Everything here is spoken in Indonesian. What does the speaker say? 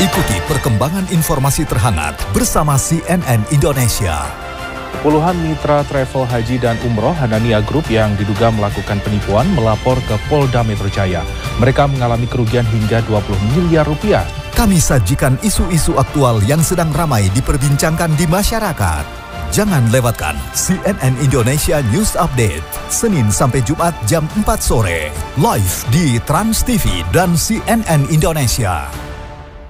Ikuti perkembangan informasi terhangat bersama CNN Indonesia. Puluhan mitra travel haji dan umroh Hanania Group yang diduga melakukan penipuan melapor ke Polda Metro Jaya. Mereka mengalami kerugian hingga 20 miliar rupiah. Kami sajikan isu-isu aktual yang sedang ramai diperbincangkan di masyarakat. Jangan lewatkan CNN Indonesia News Update, Senin sampai Jumat jam 4 sore, live di Trans TV dan CNN Indonesia.